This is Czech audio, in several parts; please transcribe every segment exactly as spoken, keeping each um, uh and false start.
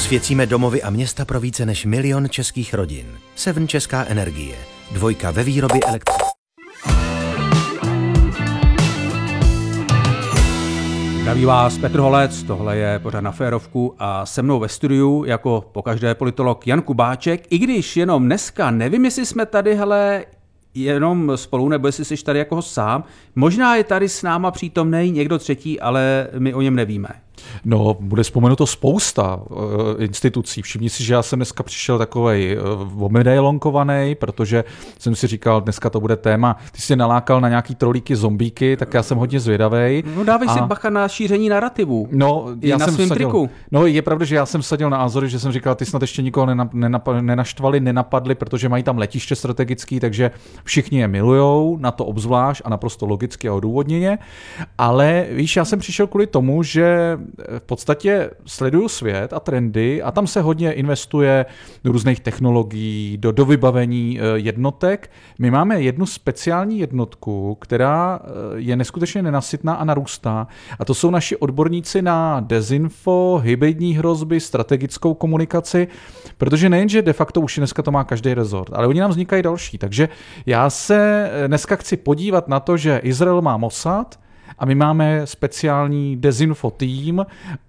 Osvěcíme domovy a města pro více než milion českých rodin. Seven Česká energie. Dvojka ve výrobě elektřiny. Zdraví vás Petr Holec, tohle je pořad Na férovku a se mnou ve studiu jako pokaždé politolog Jan Kubáček, i když jenom dneska nevím, jestli jsme tady hele jenom spolu, nebo jestli jsi tady jako sám. Možná je tady s náma přítomnej někdo třetí, ale my o něm nevíme. No, bude vzpomenuto spousta uh, institucí. Všimni si, že já jsem dneska přišel takovej uh, omedaillonkovaný, protože jsem si říkal, dneska to bude téma. Ty jsi nalákal na nějaký trolíky, zombíky, tak já jsem hodně zvědavej. No dávej a... si bacha na šíření narrativu. No, já na jsem svým vsadil, triku. No, je pravda, že já jsem vsadil názory, že jsem říkal, ty snad ještě nikoho nenap, nenap, nenaštvali, nenapadli, protože mají tam letiště strategický, takže všichni je milujou, na to obzvlášť a naprosto logicky a odůvodněně. Ale víš, já jsem přišel kvůli tomu, že v podstatě sleduju svět a trendy a tam se hodně investuje do různých technologií, do, do vybavení jednotek. My máme jednu speciální jednotku, která je neskutečně nenasytná a narůstá. A to jsou naši odborníci na dezinfo, hybridní hrozby, strategickou komunikaci, protože nejenže de facto už dneska to má každý rezort, ale oni nám vznikají další. Takže já se dneska chci podívat na to, že Izrael má Mossad, a my máme speciální dezinfo tým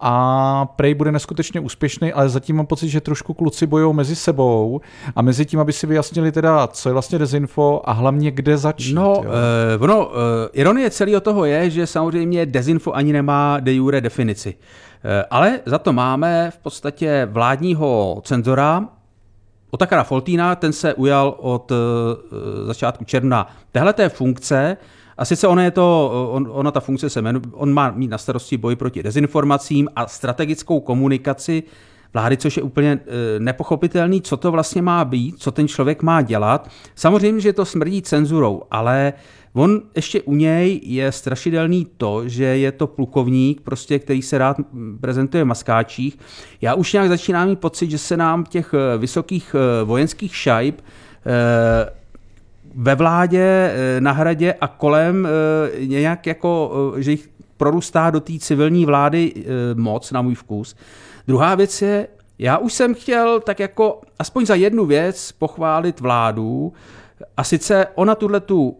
a prej bude neskutečně úspěšný, ale zatím mám pocit, že trošku kluci bojují mezi sebou a mezi tím, aby si vyjasnili teda, co je vlastně dezinfo a hlavně kde začít. No, uh, ono, uh, ironie celého toho je, že samozřejmě dezinfo ani nemá de jure definici. Uh, ale za to máme v podstatě vládního cenzora, Otakara Foltýna, ten se ujal od uh, začátku června téhleté funkce. A sice ono je to, on, ona ta funkce se jmenuje, on má mít na starosti boj proti dezinformacím a strategickou komunikaci vlády, což je úplně e, nepochopitelný, co to vlastně má být, co ten člověk má dělat. Samozřejmě, že to smrdí cenzurou, ale on ještě u něj je strašidelný to, že je to plukovník, prostě, který se rád prezentuje v maskáčích. Já už nějak začínám mít pocit, že se nám těch vysokých vojenských šajb e, ve vládě, na hradě a kolem nějak jako, že jich prorůstá do té civilní vlády moc na můj vkus. Druhá věc je, já už jsem chtěl tak jako aspoň za jednu věc pochválit vládu a sice ona tuhletu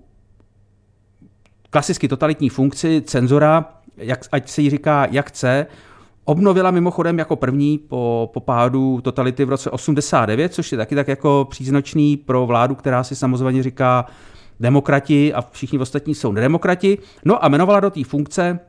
klasicky totalitní funkci cenzora, jak, ať se jí říká jak chce, obnovila mimochodem jako první po, po pádu totality v roce osmdesát devět, což je taky tak jako příznačný pro vládu, která si samozřejmě říká demokrati a všichni ostatní jsou nedemokrati. No a jmenovala do té funkce e,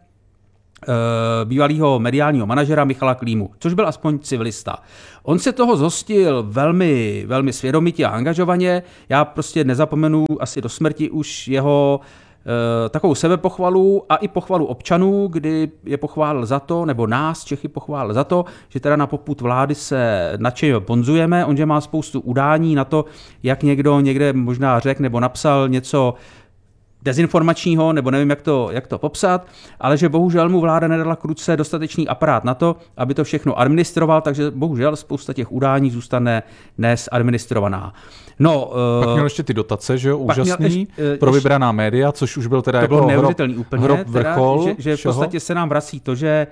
bývalého mediálního manažera Michala Klímu, což byl aspoň civilista. On se toho zhostil velmi, velmi svědomitě a angažovaně. Já prostě nezapomenu asi do smrti už jeho takovou sebepochvalu a i pochvalu občanů, kdy je pochválil za to, nebo nás Čechy pochválil za to, že teda na popud vlády se nadšeně bonzujeme, on že má spoustu udání na to, jak někdo někde možná řekl nebo napsal něco dezinformačního, nebo nevím, jak to, jak to popsat, ale že bohužel mu vláda nedala k ruce dostatečný aparát na to, aby to všechno administroval, takže bohužel spousta těch udání zůstane dnes administrovaná. No, pak měl ještě ty dotace, že jo, úžasný, ještě, pro vybraná média, což už byl teda to jako bylo neuvěřitelný úplně, hrob teda, vrchol. Že, že v podstatě se nám vrací to, že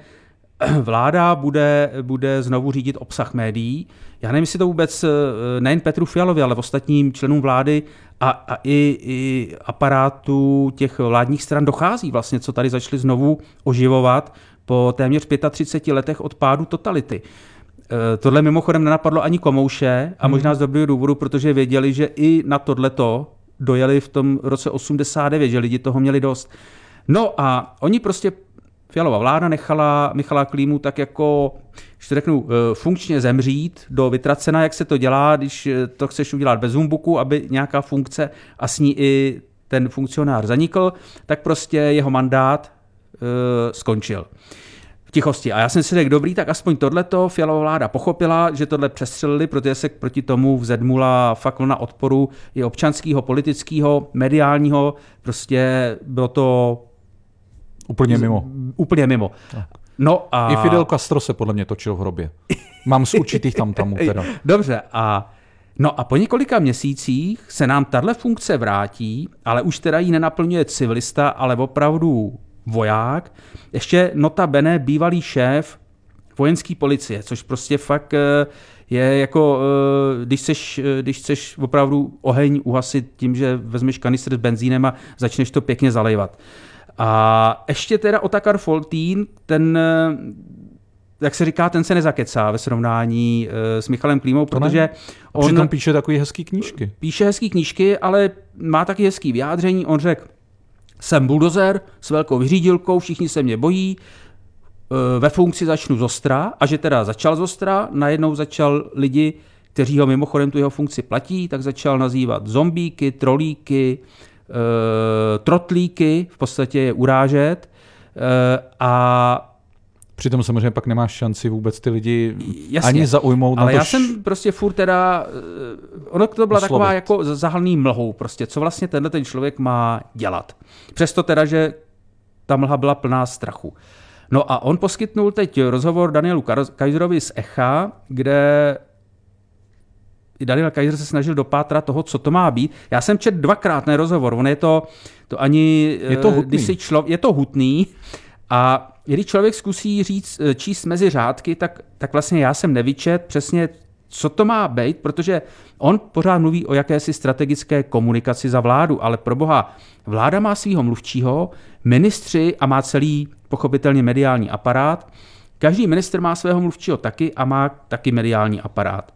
vláda bude, bude znovu řídit obsah médií. Já nevím, jestli to vůbec nejen Petru Fialovi, ale ostatním členům vlády a, a i, i aparátu těch vládních stran dochází vlastně, co tady začali znovu oživovat po téměř třiceti pěti letech od pádu totality. Tohle mimochodem nenapadlo ani Komouše a možná z dobrého důvodu, protože věděli, že i na tohleto dojeli v tom roce osmdesát devět, že lidi toho měli dost. No a oni prostě, Fialova vláda nechala Michala Klímu tak jako, když to řeknu, funkčně zemřít do vytracena, jak se to dělá, když to chceš udělat bez humbuku, aby nějaká funkce a s ní i ten funkcionář zanikl, tak prostě jeho mandát uh, skončil v tichosti. A já jsem si řekl, dobrý, tak aspoň tohleto Fialova vláda pochopila, že tohle přestřelili, protože se proti tomu vzedmula fakt vlna odporu i občanského, politického, mediálního, prostě bylo to úplně mimo. Úplně mimo. No a... I Fidel Castro se podle mě točil v hrobě. Mám z určitých tam tamů teda. Dobře, a no a po několika měsících se nám tahle funkce vrátí, ale už teda ji nenaplňuje civilista, ale opravdu voják. Ještě notabene bývalý šéf vojenský policie, což prostě fakt je jako, když chceš, když chceš opravdu oheň uhasit tím, že vezmeš kanistr s benzínem a začneš to pěkně zalejvat. A ještě teda Otakar Foltín, ten, jak se říká, ten se nezakecá ve srovnání s Michalem Klímou, protože on přitom píše takové hezký knížky. Píše hezký knížky, ale má taky hezký vyjádření. On řekl, jsem buldozer s velkou vyřídilkou, všichni se mě bojí, ve funkci začnu zostra, a že teda začal zostra, najednou začal lidi, kteří ho mimochodem tu jeho funkci platí, tak začal nazývat zombíky, trolíky, e, trotlíky, v podstatě je urážet. E, a přitom samozřejmě pak nemáš šanci vůbec ty lidi jasně, ani zaujmout. Ale na já jsem prostě furt teda, ono to byla oslovit. Taková jako zahalný mlhou prostě, co vlastně tenhle ten člověk má dělat. Přesto teda, že ta mlha byla plná strachu. No a on poskytnul teď rozhovor Danielu Kaiserovi z Echa, kde Daniel Kaiser se snažil dopátrat toho, co to má být. Já jsem četl dvakrát ten rozhovor, on je to, to ani... Je to hutný. Když si člo, je to hutný a když člověk zkusí říct, číst mezi řádky, tak, tak vlastně já jsem nevyčet přesně, co to má být, protože on pořád mluví o jakési strategické komunikaci za vládu, ale pro boha, vláda má svýho mluvčího, ministři a má celý pochopitelně mediální aparát. Každý ministr má svého mluvčího taky a má taky mediální aparát.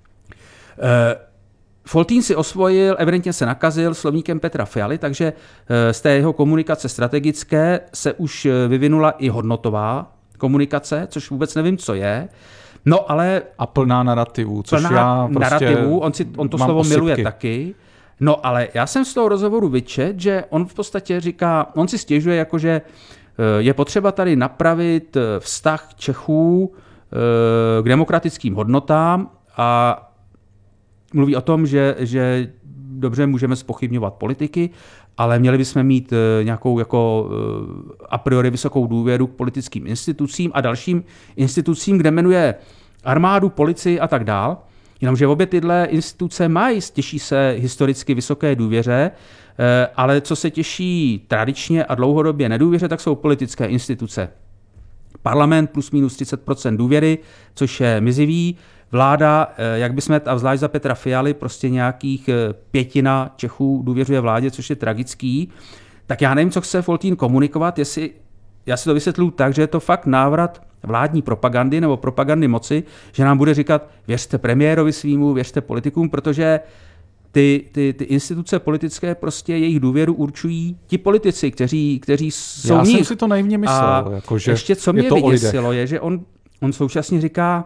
E, Foltín si osvojil, evidentně se nakazil slovníkem Petra Fialy, takže z té jeho komunikace strategické se už vyvinula i hodnotová komunikace, což vůbec nevím, co je. No ale... A plná narrativů, což plná já prostě narrativů, on, si, on to slovo osypky. miluje taky. No ale já jsem z toho rozhovoru vyčet, že on v podstatě říká, on si stěžuje, jakože je potřeba tady napravit vztah Čechů k demokratickým hodnotám a mluví o tom, že, že dobře můžeme zpochybňovat politiky, ale měli bychom mít nějakou jako a priori vysokou důvěru k politickým institucím a dalším institucím, kde jmenuje armádu, policii a tak dál. Jenomže obě tyhle instituce mají, těší se historicky vysoké důvěře, ale co se těší tradičně a dlouhodobě nedůvěře, tak jsou politické instituce. Parlament plus minus třicet procent důvěry, což je mizivý. Vláda, jak bychom, a zvlášť za Petra Fialy, prostě nějakých pětina Čechů důvěřuje vládě, což je tragický. Tak já nevím, co chce Foltín komunikovat, jestli, já si to vysvětluji tak, že je to fakt návrat vládní propagandy nebo propagandy moci, že nám bude říkat, věřte premiérovi svýmu, věřte politikům, protože ty, ty, ty instituce politické prostě jejich důvěru určují ti politici, kteří, kteří jsou Já nich. jsem si to naivně myslel. A jako, že ještě co mě je vyděsilo, je, že on, on současně říká,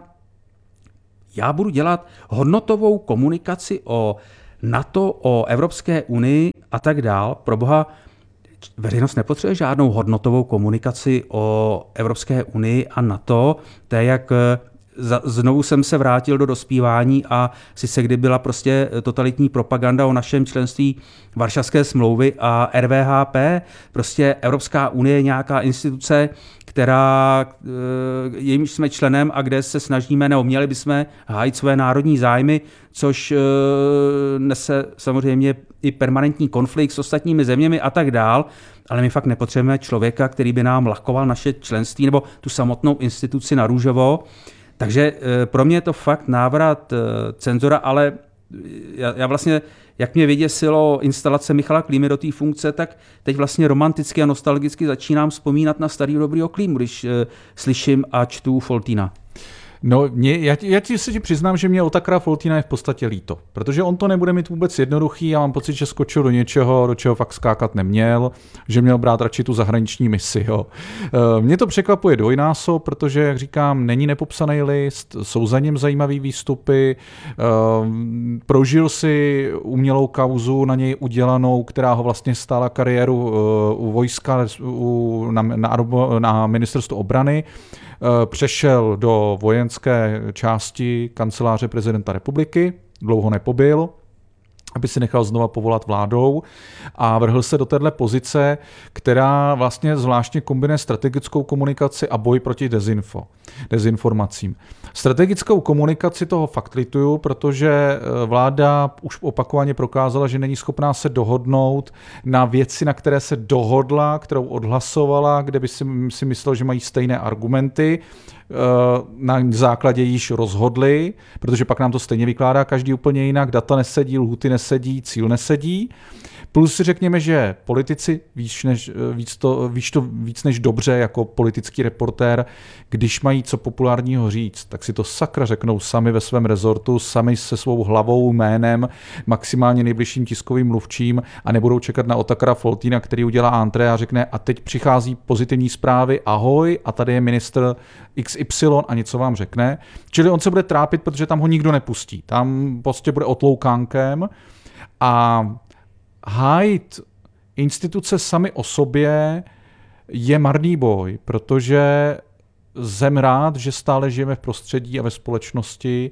já budu dělat hodnotovou komunikaci o NATO, o Evropské unii a tak dál. Pro boha, veřejnost nepotřebuje žádnou hodnotovou komunikaci o Evropské unii a NATO. To je jak znovu jsem se vrátil do dospívání a sice kdy byla prostě totalitní propaganda o našem členství Varšavské smlouvy a R V H P. Prostě Evropská unie je nějaká instituce, která, jejímž jsme členem a kde se snažíme, nebo měli bychom hájit své národní zájmy, což nese samozřejmě i permanentní konflikt s ostatními zeměmi a tak dál, ale my fakt nepotřebujeme člověka, který by nám lakoval naše členství nebo tu samotnou instituci na růžovo. Takže pro mě je to fakt návrat cenzora, ale já, já vlastně, jak mě vyděsilo instalace Michala Klímy do té funkce, tak teď vlastně romanticky a nostalgicky začínám vzpomínat na starý dobrýho Klímu, když uh, slyším a čtu Foltína. No, mě, já, já ti se ti přiznám, že mě Otakara Foltína je v podstatě líto, protože on to nebude mít vůbec jednoduchý, já mám pocit, že skočil do něčeho, do čeho fakt skákat neměl, že měl brát radši tu zahraniční misi. Jo. E, mě to překvapuje dvojnásob, protože, jak říkám, není nepopsaný list, jsou za ním zajímavý výstupy, e, prožil si umělou kauzu na něj udělanou, která ho vlastně stála kariéru e, u vojska, u, na, na, na ministerstvu obrany, přešel do vojenské části kanceláře prezidenta republiky, dlouho nepobyl, aby si nechal znova povolat vládou a vrhl se do téhle pozice, která vlastně zvláštně kombinuje strategickou komunikaci a boj proti dezinfo, dezinformacím. Strategickou komunikaci toho fakt lituju, protože vláda už opakovaně prokázala, že není schopná se dohodnout na věci, na které se dohodla, kterou odhlasovala, kde by si, si myslel, že mají stejné argumenty, na základě již rozhodli, protože pak nám to stejně vykládá každý úplně jinak, data nesedí, lhuty nesedí, cíl nesedí. Plus si řekněme, že politici víc než, víc, to, víc, to, víc než dobře jako politický reportér, když mají co populárního říct, tak si to sakra řeknou sami ve svém rezortu, sami se svou hlavou, jménem, maximálně nejbližším tiskovým mluvčím a nebudou čekat na Otakara Foltýna, který udělá antré a řekne a teď přichází pozitivní zprávy, ahoj, a tady je ministr iks ypsilon a něco vám řekne. Čili on se bude trápit, protože tam ho nikdo nepustí. Tam prostě bude otloukánkem a hájit instituce sami o sobě je marný boj, protože jsem rád, že stále žijeme v prostředí a ve společnosti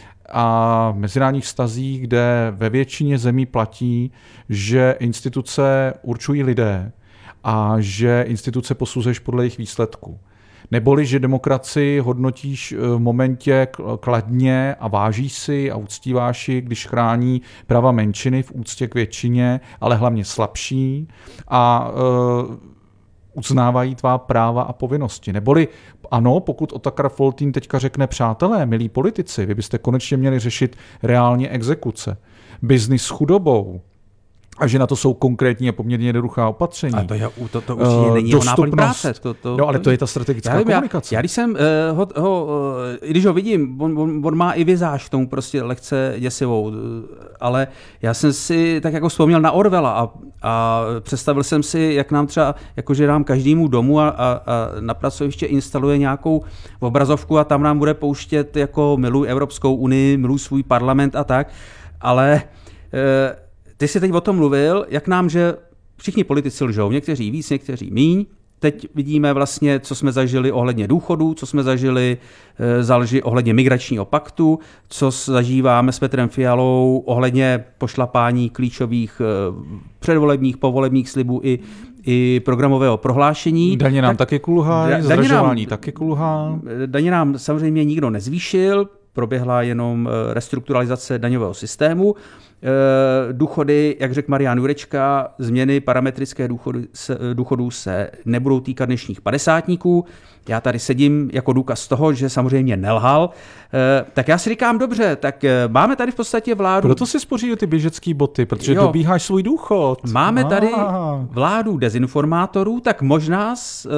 a v mezinárodních vztazích, kde ve většině zemí platí, že instituce určují lidé a že instituce posuzuješ podle jejich výsledků. Neboli, že demokracii hodnotíš v momentě kladně a vážíš si a uctíváš ji, když chrání práva menšiny v úctě k většině, ale hlavně slabší a uh, uznávají tvá práva a povinnosti. Neboli ano, pokud Otakar Foltýn teďka řekne přátelé, milí politici, vy byste konečně měli řešit reálně exekuce, biznis s chudobou, a že na to jsou konkrétní a poměrně jednoduchá opatření. A to, je, to, to určitě není jeho náplň práce. To, to, no ale to je ta strategická já vím, komunikace. Já, já když jsem uh, ho, ho, uh, když ho vidím, on, on, on má i vizáž k tomu prostě lehce děsivou, ale já jsem si tak jako vzpomněl na Orwella a, a představil jsem si, jak nám třeba, jakože nám každému domu a, a, a na pracoviště instaluje nějakou obrazovku a tam nám bude pouštět jako miluj Evropskou unii, miluj svůj parlament a tak, ale uh, ty jsi teď o tom mluvil, jak nám, že všichni politici lžou, někteří víc, někteří míň. Teď vidíme vlastně, co jsme zažili ohledně důchodů, co jsme zažili e, za lži ohledně migračního paktu, co zažíváme s Petrem Fialou ohledně pošlapání klíčových e, předvolebních, povolebních slibů i, i programového prohlášení. Daně nám tak, taky kulhají, zdražování taky kulhá. Daně nám samozřejmě nikdo nezvýšil, proběhla jenom restrukturalizace daňového systému. Důchody, jak řekl Marian Jurečka, změny parametrické důchody se, důchodů se nebudou týkat dnešních padesátníků. Já tady sedím jako důkaz toho, že samozřejmě nelhal. Tak já si říkám, dobře, tak máme tady v podstatě vládu... Proto si spoří ty běžecký boty, protože jo. dobíháš svůj důchod. Máme tady vládu dezinformátorů, tak možná...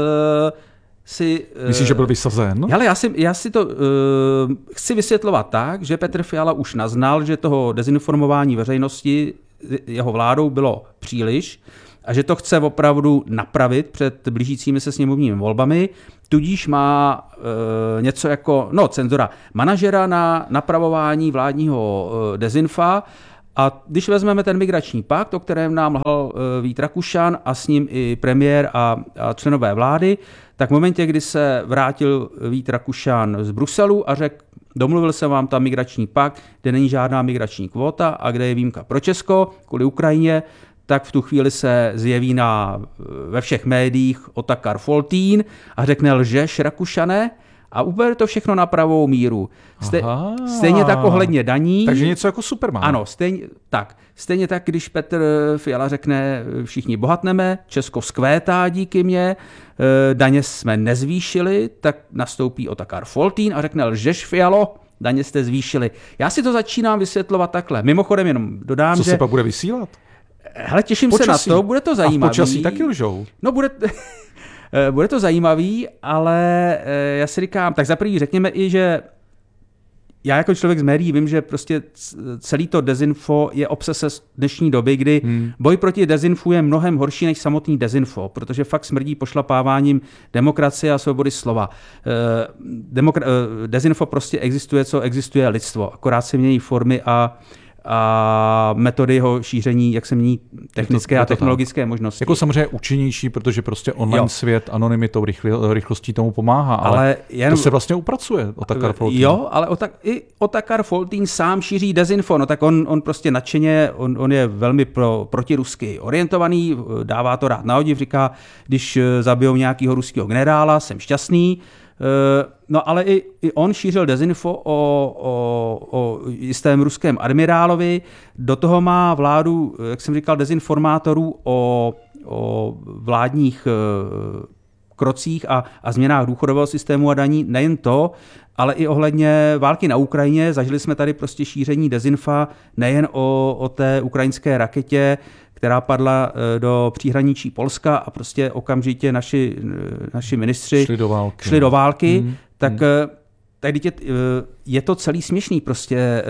Si, Myslíš, že byl vysazen? Ale já si, já si to uh, chci vysvětlovat tak, že Petr Fiala už naznal, že toho dezinformování veřejnosti jeho vládou bylo příliš a že to chce opravdu napravit před blížícími se sněmovními volbami, tudíž má uh, něco jako, no cenzura, manažera na napravování vládního uh, dezinfa. A když vezmeme ten migrační pakt, o kterém nám lhal Vít Rakušan a s ním i premiér a, a členové vlády, tak v momentě, kdy se vrátil Vít Rakušan z Bruselu a řekl, domluvil jsem vám tam migrační pakt, kde není žádná migrační kvóta a kde je výjimka pro Česko kvůli Ukrajině, tak v tu chvíli se zjeví na, ve všech médiích Otakar Foltýn a řekne, lžeš Rakušane, a ubere to všechno na pravou míru. Ste, stejně tak ohledně daní. Takže něco jako Superman. Ano, stejně tak. Stejně tak, když Petr Fiala řekne, všichni bohatneme, Česko vzkvétá díky mně, daně jsme nezvýšili, tak nastoupí Otakar Foltýn a řekne, lžeš Fialo, daně jste zvýšili. Já si to začínám vysvětlovat takhle. Mimochodem jenom dodám, Co že... se pak bude vysílat? Hele, těším počasí. se na to, bude to zajímavé. A v počasí taky lžou. No bude... Bude to zajímavý, ale já si říkám, tak za první řekněme i, že já jako člověk z médií vím, že prostě celý to dezinfo je obsese z dnešní doby, kdy hmm. boj proti dezinfu je mnohem horší než samotný dezinfo, protože fakt smrdí pošlapáváním demokracie a svobody slova. Demokra- dezinfo prostě existuje, co existuje lidstvo, akorát se mění formy a a metody jeho šíření, jak se mění technické je to, a technologické tak. možnosti. Jako samozřejmě účinnější, protože prostě online jo. svět anonymitou, rychl, rychlostí tomu pomáhá, ale, ale jen... to se vlastně upracuje, Otakar Foltín. Jo, ale Otak, i Otakar Foltín sám šíří dezinfo, no tak on, on prostě nadšeně, on, on je velmi pro, protirusky orientovaný, dává to rád na odiv, říká, když zabijou nějakého ruského generála, jsem šťastný. No ale i, i on šířil dezinfo o, o, o jistém ruském admirálovi, do toho má vládu, jak jsem říkal, dezinformátorů o, o vládních krocích a, a změnách důchodového systému a daní. Nejen to, ale i ohledně války na Ukrajině. Zažili jsme tady prostě šíření dezinfa nejen o, o té ukrajinské raketě, která padla do příhraničí Polska a prostě okamžitě naši, naši ministři šli do války. Šli do války mm, tak mm. tady je, je to celý směšný. Prostě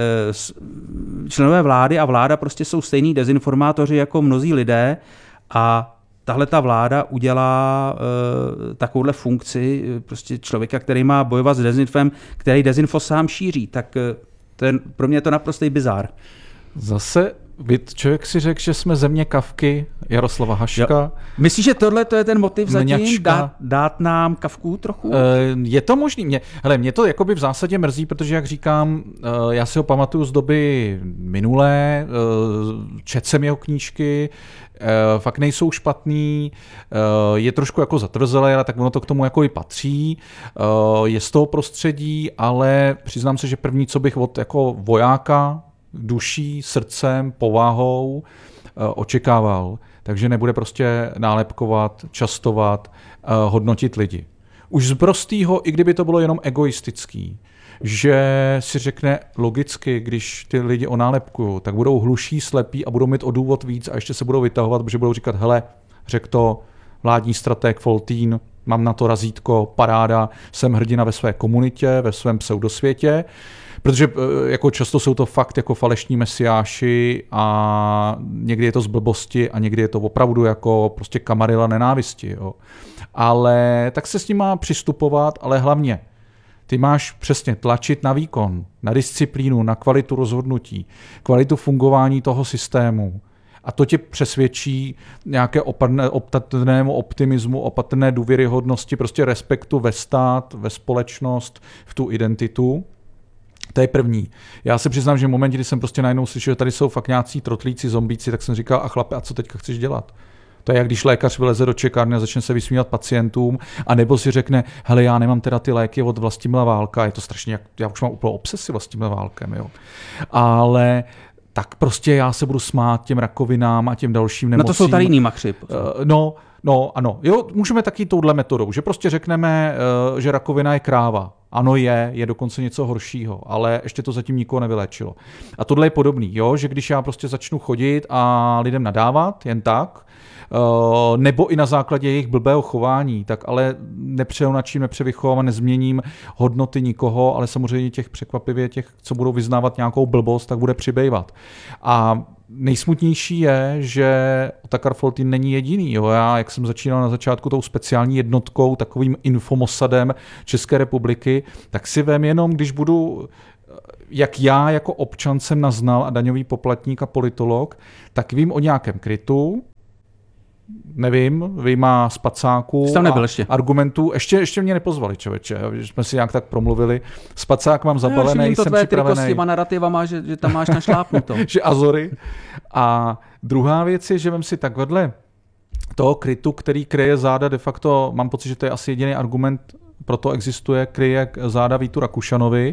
členové vlády a vláda prostě jsou stejný dezinformátoři jako mnozí lidé a tahle ta vláda udělá uh, takovouhle funkci prostě člověka, který má bojovat s dezinfem, který dezinfo sám šíří. Tak uh, ten, pro mě je to naprostý bizár. Zase člověk si řekl, že jsme země Kafky, Jaroslava Haška. Jo. Myslíš, že tohle to je ten motiv zatím? Dát, dát nám Kafku trochu? Je to možný. Mě, hele, mě to jakoby v zásadě mrzí, protože jak říkám, já si ho pamatuju z doby minulé, četl jsem jeho knížky, fakt nejsou špatný, je trošku jako zatvrzelé, ale tak ono to k tomu jako i patří, je z toho prostředí, ale přiznám se, že první, co bych od jako vojáka, duší, srdcem, povahou očekával, takže nebude prostě nálepkovat, častovat, hodnotit lidi. Už z prostýho, i kdyby to bylo jenom egoistický, že si řekne logicky, když ty lidi onálepkují, tak budou hluší, slepí a budou mít o důvod víc a ještě se budou vytahovat, protože budou říkat, hele, řekl to vládní strateg Foltín, mám na to razítko, paráda, jsem hrdina ve své komunitě, ve svém pseudosvětě, protože jako často jsou to fakt jako falešní mesiáši a někdy je to z blbosti a někdy je to opravdu jako prostě kamarila nenávisti. Jo. Ale tak se s ním má přistupovat, ale hlavně ty máš přesně tlačit na výkon, na disciplínu, na kvalitu rozhodnutí, kvalitu fungování toho systému. A to tě přesvědčí nějaké opatrnému optimismu, opatrné důvěryhodnosti, prostě respektu ve stát, ve společnost, v tu identitu. To je první. Já se přiznám, že v momentě, kdy jsem prostě najednou slyšel, že tady jsou fakt nějací trotlíci, zombíci, tak jsem říkal, a chlape, a co teďka chceš dělat? To je jak když lékař vyleze do čekárny a začne se vysmívat pacientům, a nebo si řekne, hele, já nemám teda ty léky od Vlastimila Válka, je to strašně, jak, já už mám úplnou obsesi Vlastimila Válkem, jo. Ale tak prostě já se budu smát těm rakovinám a těm dalším nemocím. No to jsou tady jiný machři. Uh, no, no, ano. Jo, můžeme taky touhle metodou, že prostě řekneme, uh, že rakovina je kráva. Ano je, je dokonce něco horšího, ale ještě to zatím nikoho nevyléčilo. A tohle je podobný, jo, že když já prostě začnu chodit a lidem nadávat, jen tak, Uh, nebo i na základě jejich blbého chování, tak ale nepřeonačím, nepřevychovám a nezměním hodnoty nikoho, ale samozřejmě těch překvapivě, těch, co budou vyznávat nějakou blbost, tak bude přibývat. A nejsmutnější je, že Otakar Foltín není jediný. Jo. Já, jak jsem začínal na začátku tou speciální jednotkou, takovým infomosadem České republiky, tak si vem jenom, když budu, jak já jako občan jsem naznal a daňový poplatník a politolog, tak vím o nějakém krytu, nevím, vyjmá spacáků a ještě. argumentů. Ještě, ještě mě nepozvali, člověče, že jsme si nějak tak promluvili. Spacák mám zabalený, jsem připravený. S těma narrativama, že, že tam máš našlápnuto. Že Azory. A druhá věc je, že vem si tak vedle toho krytu, který kryje záda de facto, mám pocit, že to je asi jediný argument, proto existuje, kryje záda Vítu Rakušanovi,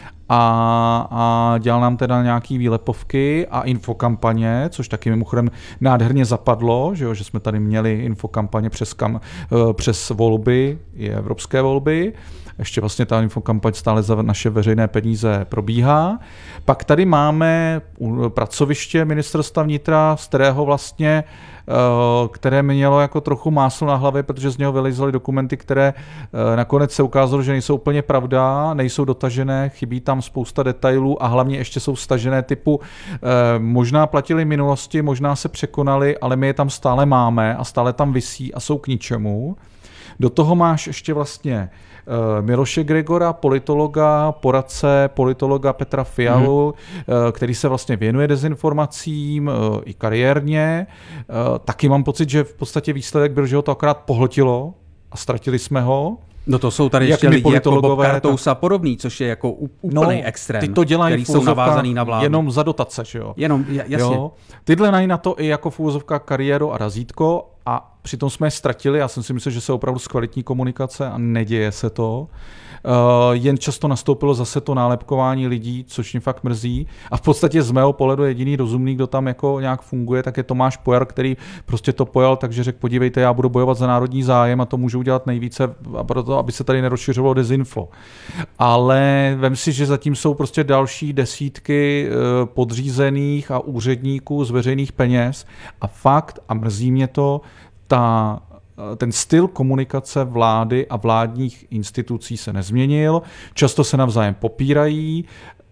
a, a dělal nám teda nějaký výlepovky a infokampaně, což taky mimochodem nádherně zapadlo, že, jo, že jsme tady měli infokampaně přes, kam, přes volby, i evropské volby. Ještě vlastně ta infokampaň stále za naše veřejné peníze probíhá. Pak tady máme pracoviště ministerstva vnitra, z kterého vlastně které mělo jako trochu máslo na hlavě, protože z něho vylizaly dokumenty, které nakonec se ukázalo, že nejsou úplně pravda, nejsou dotažené, chybí tam spousta detailů a hlavně ještě jsou stažené typu možná platili v minulosti, možná se překonali, ale my je tam stále máme a stále tam visí a jsou k ničemu. Do toho máš ještě vlastně uh, Miloše Gregora, politologa, poradce politologa Petra Fialu, hmm. uh, který se vlastně věnuje dezinformacím uh, i kariérně. Uh, taky mám pocit, že v podstatě výsledek byl, že ho to akorát pohltilo a ztratili jsme ho. No to jsou tady ještě lidi jako Bob Kartous a podobný, což je jako úplný no, extrém, ty to dělají který jsou navázaný na vládu. Jenom za dotace, že jo? Jenom, jasně. Jo? Tyhle mají na to i jako v úvozovkách kariéru a razítko a přitom jsme je ztratili. Já jsem si myslel, že se opravdu zkvalitní komunikace a neděje se to. Uh, jen často nastoupilo zase to nálepkování lidí, což mě fakt mrzí. A v podstatě z mého pohledu jediný rozumný, kdo tam jako nějak funguje, tak je Tomáš Pojar, který prostě to pojal, takže řekl, podívejte, já budu bojovat za národní zájem a to můžu udělat nejvíce, a proto, aby se tady nerozšiřovalo dezinfo. Ale vem si, že zatím jsou prostě další desítky uh, podřízených a úředníků z veřejných peněz a fakt, a mrzí mě to, ta ten styl komunikace vlády a vládních institucí se nezměnil, často se navzájem popírají,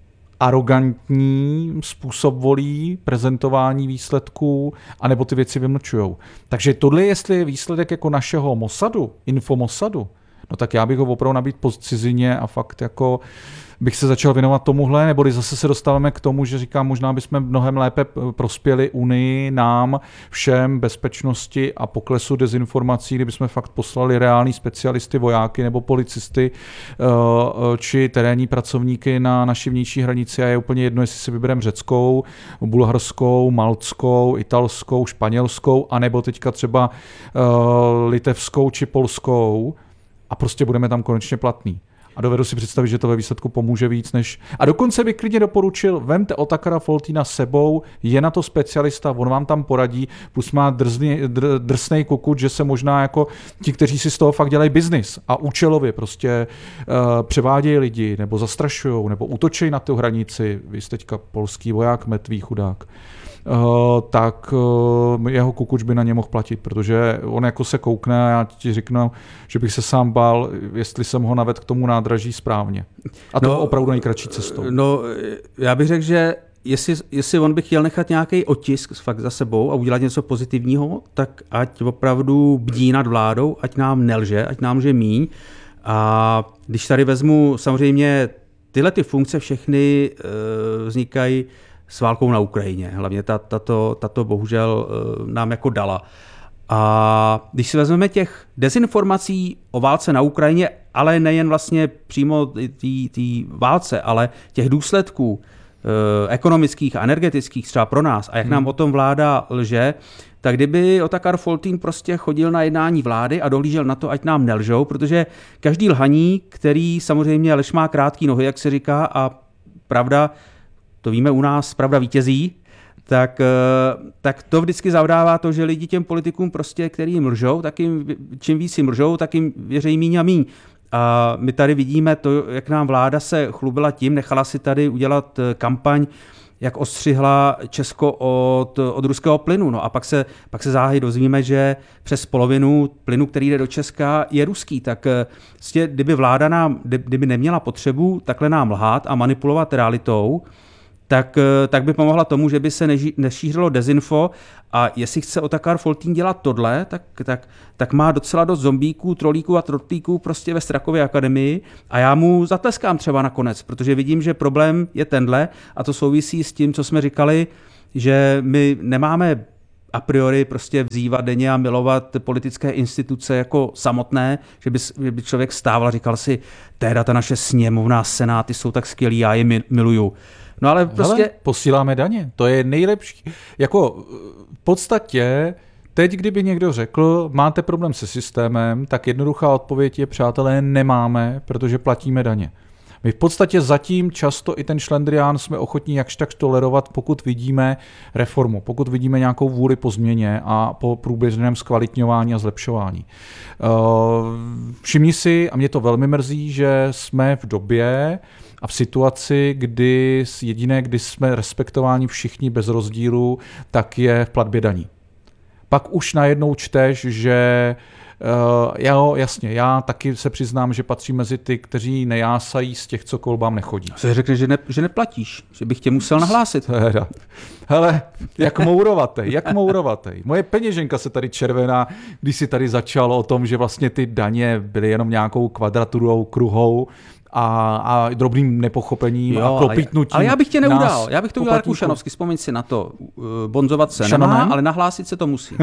arrogantní způsob volí prezentování výsledků, anebo ty věci vymlčujou. Takže tohle, jestli je výsledek jako našeho Mossadu, Infomosadu, no tak já bych ho opravdu nabít po cizině a fakt jako bych se začal věnovat tomuhle, nebo zase se dostáváme k tomu, že říkám, možná bychom mnohem lépe prospěli Unii, nám, všem, bezpečnosti a poklesu dezinformací, kdybychom fakt poslali reální specialisty, vojáky nebo policisty či terénní pracovníky na naši vnější hranici a je úplně jedno, jestli si vybereme řeckou, bulharskou, maltskou, italskou, španělskou, anebo teďka třeba litevskou či polskou a prostě budeme tam konečně platný. A dovedu si představit, že to ve výsledku pomůže víc než... A dokonce bych klidně doporučil, vemte Otakara Foltýna sebou, je na to specialista, on vám tam poradí, plus má drzný, dr, drsnej kukut, že se možná jako ti, kteří si z toho fakt dělají biznis a účelově prostě uh, převádějí lidi, nebo zastrašujou, nebo útočí na tu hranici, vy jste teďka polský voják, mrtvý chudák. Uh, tak uh, jeho kukuč by na ně mohl platit, protože on jako se koukne a já ti řeknu, že bych se sám bál, jestli jsem ho navedl k tomu nádraží správně. A to no, opravdu nejkratší cestou. No, já bych řekl, že jestli, jestli on by chtěl nechat nějaký otisk fakt za sebou a udělat něco pozitivního, tak ať opravdu bdí nad vládou, ať nám nelže, ať nám lže míň. A když tady vezmu, samozřejmě tyhle ty funkce všechny uh, vznikají s válkou na Ukrajině. Hlavně ta, tato, tato bohužel nám jako dala. A když si vezmeme těch dezinformací o válce na Ukrajině, ale nejen vlastně přímo té válce, ale těch důsledků eh, ekonomických a energetických třeba pro nás a jak hmm. nám o tom vláda lže, tak kdyby Otakar Foltýn prostě chodil na jednání vlády a dohlížel na to, ať nám nelžou, protože každý lhaní, který samozřejmě lež má krátký nohy, jak se říká, a pravda, to víme u nás, pravda vítězí, tak, tak to vždycky zavdává to, že lidi těm politikům prostě, který jim lžou, tak jim, čím víc jim lžou, tak jim věří míň a míň. A my tady vidíme to, jak nám vláda se chlubila tím, nechala si tady udělat kampaň, jak ostřihla Česko od, od ruského plynu. No a pak se, pak se záhy dozvíme, že přes polovinu plynu, který jde do Česka, je ruský. Tak vlastně, kdyby vláda nám, kdyby neměla potřebu takhle nám lhát a manipulovat realitou, tak, tak by pomohla tomu, že by se neži, nešířilo dezinfo a jestli chce Otakar Foltýn dělat tohle, tak, tak, tak má docela dost zombíků, trolíků a trotlíků prostě ve Strakově akademii a já mu zatleskám třeba nakonec, protože vidím, že problém je tenhle a to souvisí s tím, co jsme říkali, že my nemáme a priori prostě vzývat denně a milovat politické instituce jako samotné, že by, že by člověk stával a říkal si, teda ta naše sněmovna, senáty jsou tak skvělí, já je miluju. No ale prostě... Hele, posíláme daně, to je nejlepší. Jako v podstatě, teď kdyby někdo řekl, máte problém se systémem, tak jednoduchá odpověď je, přátelé, nemáme, protože platíme daně. My v podstatě zatím často i ten šlendrián jsme ochotní jakž tak tolerovat, pokud vidíme reformu, pokud vidíme nějakou vůli po změně a po průběžném zkvalitňování a zlepšování. Všimni si, a mě to velmi mrzí, že jsme v době a v situaci, kdy jediné, kdy jsme respektováni všichni bez rozdílu, tak je v platbě daní. Pak už najednou čteš, že jo, jasně, já taky se přiznám, že patřím mezi ty, kteří nejásají z těch, co k volbám nechodí. Co řekne, že, ne, že neplatíš, že bych tě musel nahlásit. Hele, jak mourovatej, jak mourovatej. Moje peněženka se tady červená, když si tady začal o tom, že vlastně ty daně byly jenom nějakou kvadraturou, kruhou, a, a drobným nepochopením jo, a klopítnutím. Ale já bych tě neudal, já bych to udělal jako Šanovský, vzpomeň si na to, bonzovat se nemá, ale nahlásit se to musí.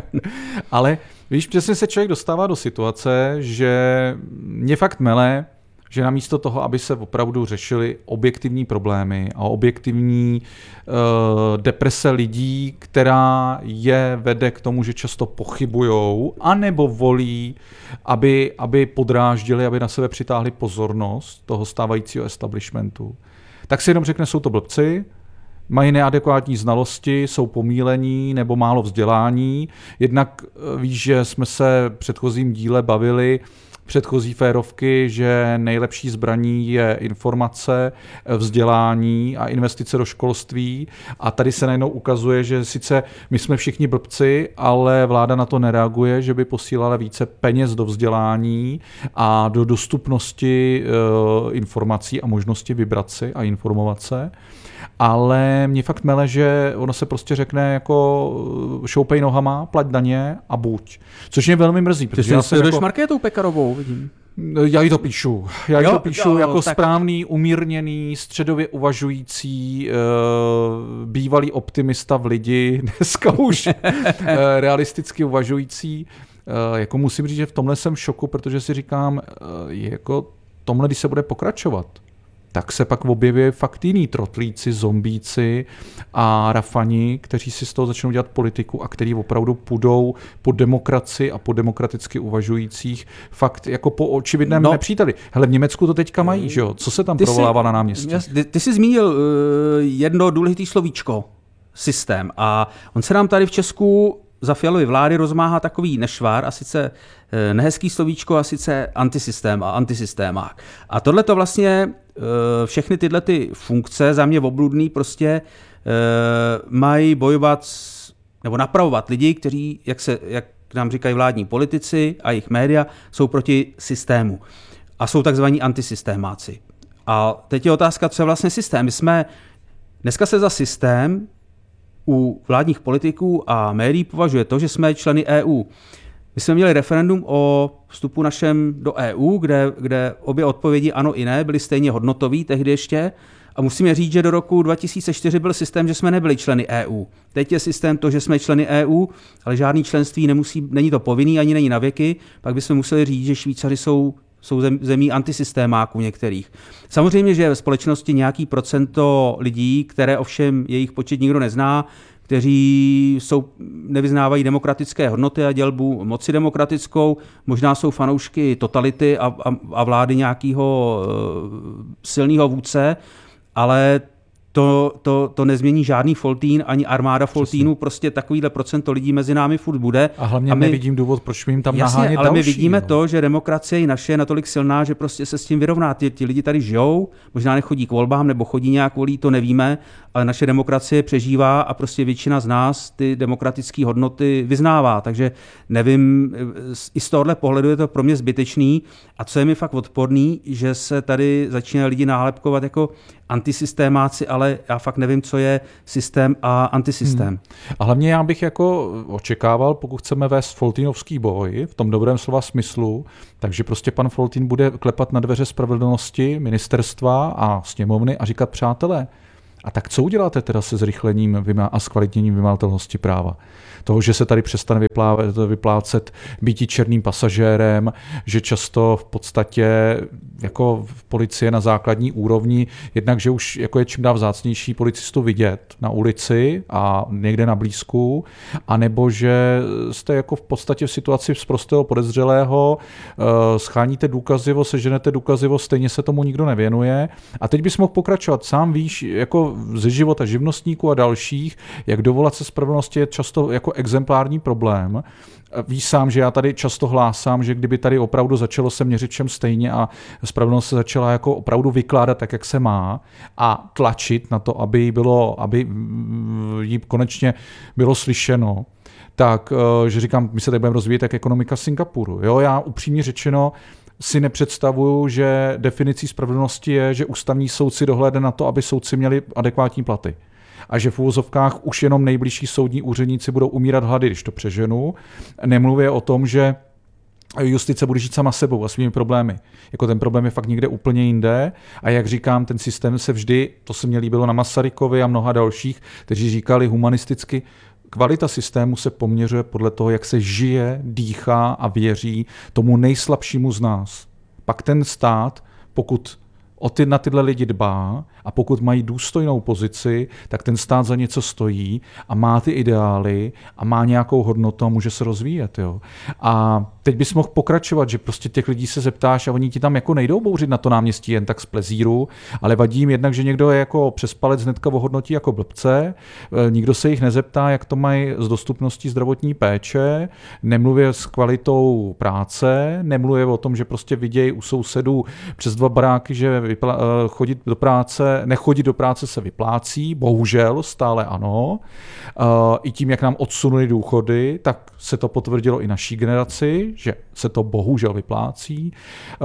Ale víš, přesně se člověk dostává do situace, že mě fakt mele, že namísto toho, aby se opravdu řešily objektivní problémy a objektivní uh, deprese lidí, která je vede k tomu, že často pochybujou, anebo volí, aby, aby podráždili, aby na sebe přitáhli pozornost toho stávajícího establishmentu, tak si jenom řekne, jsou to blbci, mají neadekvátní znalosti, jsou pomílení nebo málo vzdělání. Jednak víš, že jsme se v předchozím díle bavili předchozí férovky, že nejlepší zbraní je informace, vzdělání a investice do školství. A tady se najednou ukazuje, že sice my jsme všichni blbci, ale vláda na to nereaguje, že by posílala více peněz do vzdělání a do dostupnosti uh, informací a možnosti vybrat si a informovat se. Ale mě fakt mele, že ono se prostě řekne jako šoupej nohama, plať daně a buď. Což mě velmi mrzí. Ty jsi se jako... Markétou Pekarovou, vidím. Já ji to píšu. Já ji jo, to píšu jo, jako tak... správný, umírněný, středově uvažující, uh, bývalý optimista v lidi, dneska už uh, realisticky uvažující. Uh, jako musím říct, že v tomhle jsem v šoku, protože si říkám, uh, jako tomhle, když se bude pokračovat, tak se pak objeví fakt jiný trotlíci, zombíci a rafani, kteří si z toho začnou dělat politiku a kteří opravdu půjdou po demokracii a po demokraticky uvažujících fakt jako po očividném no. nepříteli. Hele, v Německu to teďka mají, že jo? Co se tam ty provolává jsi, na náměstí? Ty, ty jsi zmínil uh, jedno důležité slovíčko, systém. A on se nám tady v Česku za Fialovy vlády rozmáhá takový nešvar a sice nehezký slovíčko a sice antisystém a antisystémák. A tohle to vlastně všechny tyhle ty funkce za mě obludný prostě mají bojovat nebo napravovat lidi, kteří, jak, se, jak nám říkají vládní politici a jejich média, jsou proti systému. A jsou takzvaní antisystémáci. A teď je otázka, co je vlastně systém. My jsme, dneska se za systém u vládních politiků a médií považuje to, že jsme členy E U. My jsme měli referendum o vstupu našem do E U, kde, kde obě odpovědi ano i ne byly stejně hodnotový tehdy ještě. A musíme říct, že do roku dva tisíce čtyři byl systém, že jsme nebyli členy E U. Teď je systém to, že jsme členy E U, ale žádný členství nemusí, není to povinný, ani není na věky. Pak bychom museli říct, že Švýcaři jsou, jsou zemí antisystémáků některých. Samozřejmě, že je ve společnosti nějaký procento lidí, které ovšem jejich počet nikdo nezná, kteří jsou, nevyznávají demokratické hodnoty a dělbu moci demokratickou, možná jsou fanoušky totality a, a, a vlády nějakého uh, silného vůdce, ale to, to, to nezmění žádný Foltín, ani armáda Foltínů, prostě takovýhle procento lidí mezi námi furt bude. A hlavně a my, nevidím důvod, proč my jim tam jasně, nahánět ale další. my vidíme no. to, že demokracie je naše natolik silná, že prostě se s tím vyrovná. Ti, ti lidi tady žijou, možná nechodí k volbám, nebo chodí nějak volí, to nevíme, ale naše demokracie přežívá a prostě většina z nás ty demokratické hodnoty vyznává. Takže nevím, i z tohohle pohledu je to pro mě zbytečný. A co je mi fakt odporný, že se tady začínají lidi nálepkovat jako antisystémáci, ale já fakt nevím, co je systém a antisystém. Hmm. A hlavně já bych jako očekával, pokud chceme vést foltínovský boj, v tom dobrém slova smyslu, takže prostě pan Foltín bude klepat na dveře spravedlnosti, ministerstva a sněmovny a říkat, přátelé, a tak co uděláte teda se zrychlením a zkvalitněním vymahatelnosti práva? Toho, že se tady přestane vyplácet býti černým pasažérem, že často v podstatě jako v policie na základní úrovni, jednak, že už jako je čím dál vzácnější policistu vidět na ulici a někde na blízku, anebo že jste jako v podstatě v situaci z prostého podezřelého, scháníte důkazivo, seženete důkazivo, stejně se tomu nikdo nevěnuje. A teď bys mohl pokračovat. Sám víš, jako jo, ze života živnostníků a dalších, jak dovolat se spravedlnosti je často jako exemplární problém. Víš sám, že já tady často hlásám, že kdyby tady opravdu začalo se měřit všem stejně a spravedlnost se začala jako opravdu vykládat tak, jak se má a tlačit na to, aby bylo, aby jí konečně bylo slyšeno, tak, že říkám, my se tady budeme rozvíjet jak ekonomika Singapuru. Jo, já upřímně řečeno si nepředstavuju, že definicí spravedlnosti je, že ústavní soudci dohlédne na to, aby soudci měli adekvátní platy. A že v uvozovkách už jenom nejbližší soudní úředníci budou umírat hlady, když to přeženu. Nemluvě o tom, že justice bude žít sama sebou a svými problémy. Jako ten problém je fakt někde úplně jinde a jak říkám, ten systém se vždy, to se mně líbilo na Masarykovi a mnoha dalších, kteří říkali humanisticky, kvalita systému se poměřuje podle toho, jak se žije, dýchá a věří tomu nejslabšímu z nás. Pak ten stát, pokud o ty, na tyhle lidi dbá a pokud mají důstojnou pozici, tak ten stát za něco stojí a má ty ideály a má nějakou hodnotu a může se rozvíjet. Jo. A teď bys mohl pokračovat, že prostě těch lidí se zeptáš a oni ti tam jako nejdou bouřit na to náměstí jen tak z plezíru, ale vadí jim jednak, že někdo je jako přes palec hnedka ohodnotí jako blbce, nikdo se jich nezeptá, jak to mají s dostupností zdravotní péče, nemluvě s kvalitou práce, nemluvě o tom, že prostě vidějí u sousedů přes dva baráky, že vypla- chodit do práce, nechodit do práce se vyplácí, bohužel stále ano. I tím, jak nám odsunuli důchody, tak se to potvrdilo i naší generaci, že se to bohužel vyplácí.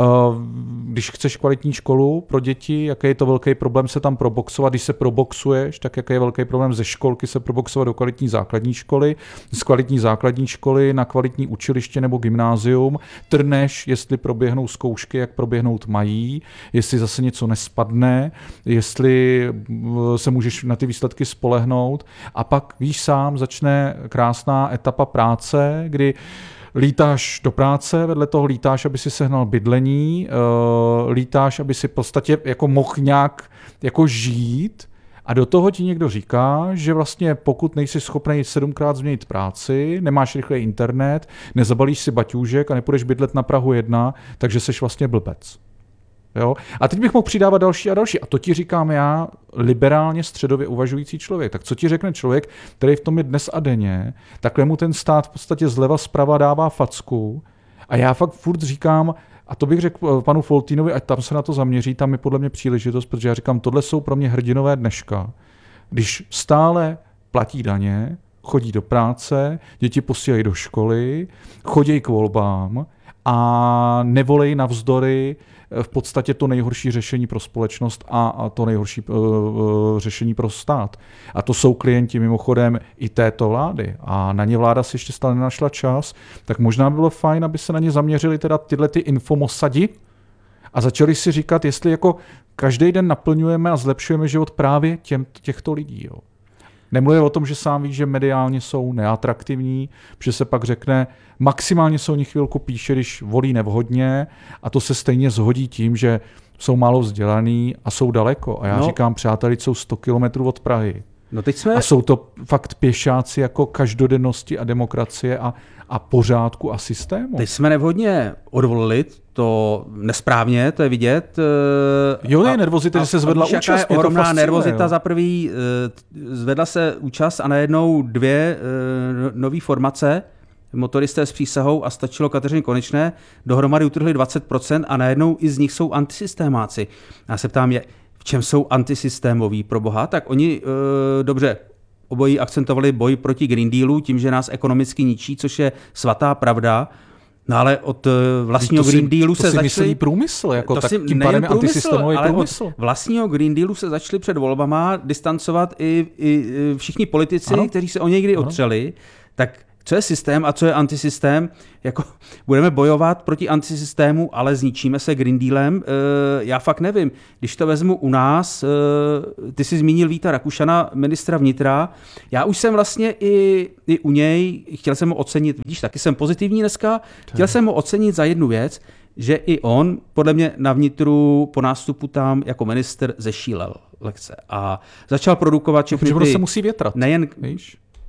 Když chceš kvalitní školu pro děti, jaký je to velký problém se tam proboxovat, když se proboxuješ, tak jaký je velký problém ze školky se proboxovat do kvalitní základní školy, z kvalitní základní školy na kvalitní učiliště nebo gymnázium, trneš, jestli proběhnou zkoušky, jak proběhnout mají, jestli zase něco nespadne, jestli se můžeš na ty výsledky spolehnout a pak víš sám, začne krásná etapa práce, kdy lítáš do práce, vedle toho lítáš, aby si sehnal bydlení, lítáš, aby si v podstatě jako mohl nějak jako žít a do toho ti někdo říká, že vlastně pokud nejsi schopný sedmkrát změnit práci, nemáš rychlý internet, nezabalíš si baťůžek a nepůjdeš bydlet na Prahu jedna, takže seš vlastně blbec. Jo? A teď bych mohl přidávat další a další. A to ti říkám já, liberálně středově uvažující člověk. Tak co ti řekne člověk, který v tom je dnes a denně, takhle mu ten stát v podstatě zleva zprava dává facku. A já fakt furt říkám, a to bych řekl panu Foltýnovi, ať tam se na to zaměří, tam je podle mě příležitost, protože já říkám, tohle jsou pro mě hrdinové dneška. Když stále platí daně, chodí do práce, děti posílají do školy, chodí k volbám a nevolej navzdory v podstatě to nejhorší řešení pro společnost a, a to nejhorší uh, uh, řešení pro stát. A to jsou klienti mimochodem i této vlády. A na ně vláda si ještě stále nenašla čas, tak možná by bylo fajn, aby se na ně zaměřili teda tyhle ty infomosadi a začali si říkat, jestli jako každý den naplňujeme a zlepšujeme život právě těm, těchto lidí. Jo. Nemluvím o tom, že sám víš, že mediálně jsou neatraktivní, že se pak řekne, maximálně se o nich chvilku píše, když volí nevhodně a to se stejně zhodí tím, že jsou málo vzdělaný a jsou daleko. A já no. říkám, přáteli, jsou sto kilometrů od Prahy. No teď jsme... A jsou to fakt pěšáci jako každodennosti a demokracie a, a pořádku a systému. Teď jsme nevhodně odvolili, to nesprávně, to je vidět. Jo, je nervozita, že se zvedla víš, účast. Jaká je ohromná nervozita jo. Za prvý, zvedla se účast a najednou dvě nové formace, motoristé s přísahou a stačilo Kateřině Konečné, dohromady utrhli dvacet procent a najednou i z nich jsou antisystémáci. Já se ptám, je, v čem jsou antisystémoví pro boha? Tak oni, e, dobře, obojí akcentovali boj proti Green Dealu tím, že nás ekonomicky ničí, což je svatá pravda. No ale od vlastního to Green si, Dealu to se si začali... myslí průmysl, jako to tak si, tím pádem antisystémový ale průmysl. Od vlastního Green Dealu se začali před volbama distancovat i, i všichni politici, ano. kteří se o někdy ano. otřeli. Tak co je systém a co je antisystém? Jako, budeme bojovat proti antisystému, ale zničíme se Green Dealem? E, já fakt nevím. Když to vezmu u nás, e, ty jsi zmínil Víta Rakušana, ministra vnitra, já už jsem vlastně i, i u něj, chtěl jsem ho ocenit, vidíš, taky jsem pozitivní dneska, chtěl jsem ho ocenit za jednu věc, že i on, podle mě na vnitru po nástupu tam jako minister zešílel lekce a začal produkovat všechny no, ty... se musí větrat, nejen, víš?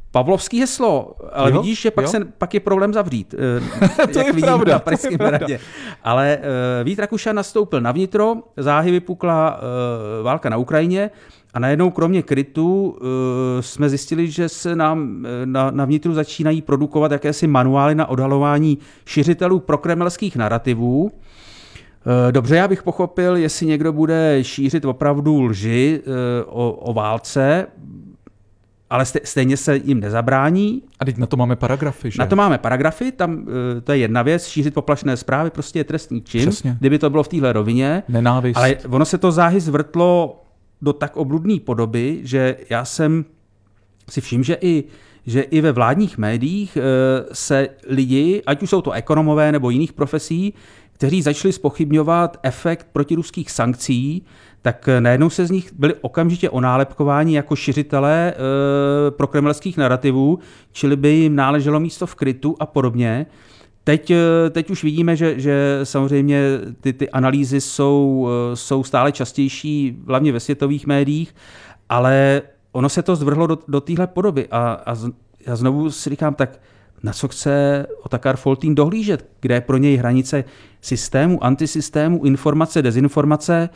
Pavlovský heslo, ale Jo, vidíš, že pak, jo. se, pak je problém zavřít. To jak je vidím pravda, na to je Pražském pravda. hradě. Ale uh, Vít Rakušan nastoupil na vnitro, záhy vypukla uh, válka na Ukrajině a najednou kromě krytu uh, jsme zjistili, že se nám na, na vnitru začínají produkovat jakési manuály na odhalování šiřitelů prokremelských narrativů. Dobře, já bych pochopil, jestli někdo bude šířit opravdu lži o, o válce, ale stejně se jim nezabrání. A teď na to máme paragrafy, že? Na to máme paragrafy, tam to je jedna věc, šířit poplašné zprávy prostě je trestný čin, Přesně. kdyby to bylo v téhle rovině. Nenávist. Ale ono se to záhy zvrtlo do tak obludné podoby, že já jsem si všiml, že i že i ve vládních médiích se lidi, ať už jsou to ekonomové nebo jiných profesí, kteří začali zpochybňovat efekt protiruských sankcí, tak najednou se z nich byli okamžitě onálepkováni jako šiřitelé e, prokremelských narrativů, čili by jim náleželo místo v krytu a podobně. Teď, teď už vidíme, že, že samozřejmě ty, ty analýzy jsou, jsou stále častější, hlavně ve světových médiích, ale ono se to zvrhlo do, do téhle podoby a, a já znovu si říkám, tak na co chce Otakar Foltýn dohlížet, kde je pro něj hranice systému, antisystému, informace, dezinformace.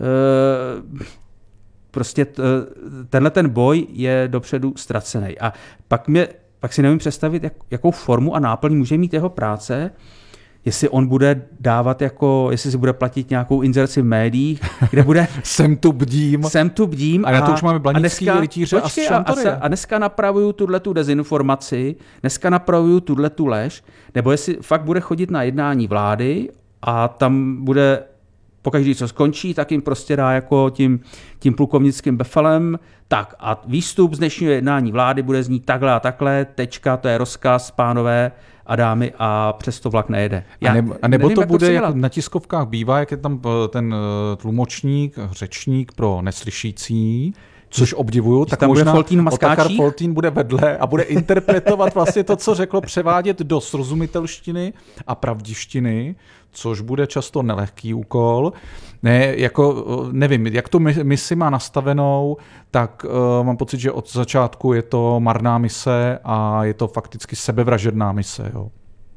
Prostě tenhle ten boj je dopředu ztracený. A pak, mě, pak si nevím představit, jak, jakou formu a náplň může mít jeho práce, jestli on bude dávat jako, jestli si bude platit nějakou inzerci v médiích, kde bude Sem tu bdím. Sem tu bdím. A na to už máme Blanický, Rytíře počkej, a a, a, a dneska napravuju tuhletu dezinformaci, dneska napravuju tuhletu lež, nebo jestli fakt bude chodit na jednání vlády a tam bude pokaždý, co skončí, tak jim prostě dá jako tím, tím plukovnickým befalem. Tak a výstup z dnešního jednání vlády bude znít takhle a takhle, tečka, to je rozkaz, pánové a dámy, a přesto vlak nejede. Já a, ne, a nebo nevím, to jak bude, to jak na tiskovkách bývá, jak je tam ten tlumočník, řečník pro neslyšící, což obdivuju, tak tam bude možná Foltýn v maskáčích? Otakar Foltýn bude vedle a bude interpretovat vlastně to, co řeklo, převádět do srozumitelštiny a pravdištiny, což bude často nelehký úkol. Ne, jako, nevím, jak tu misi má nastavenou, tak uh, mám pocit, že od začátku je to marná mise a je to fakticky sebevražedná mise. Jo.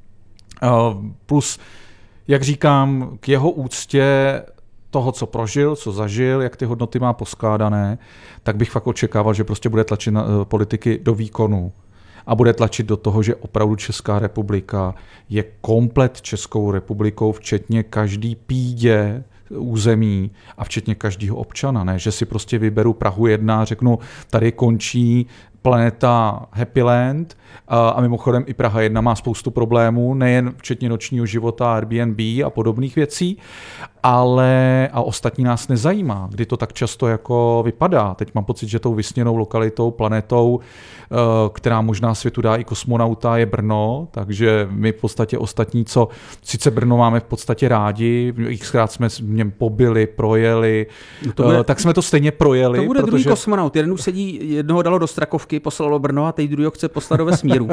Uh, plus, jak říkám, k jeho úctě toho, co prožil, co zažil, jak ty hodnoty má poskládané, tak bych fakt očekával, že prostě bude tlačit na, uh, politiky do výkonu. A bude tlačit do toho, že opravdu Česká republika je komplet Českou republikou, včetně každý pídě území a včetně každého občana. Ne? Že si prostě vyberu Prahu jedna a řeknu, tady končí planeta Happyland a, a mimochodem i Praha jedna má spoustu problémů, nejen včetně nočního života, Airbnb a podobných věcí, ale a ostatní nás nezajímá, kdy to tak často jako vypadá. Teď mám pocit, že tou vysněnou lokalitou, planetou, která možná světu dá i kosmonauta, je Brno, takže my v podstatě ostatní, co sice Brno máme v podstatě rádi, xkrát jsme v něm pobyli, projeli, no to bude, tak jsme to stejně projeli. To bude protože... druhý kosmonaut. Jeden už sedí, jednoho dalo do Strakovky, poslalo Brno a teď druhého chce poslat do vesmíru.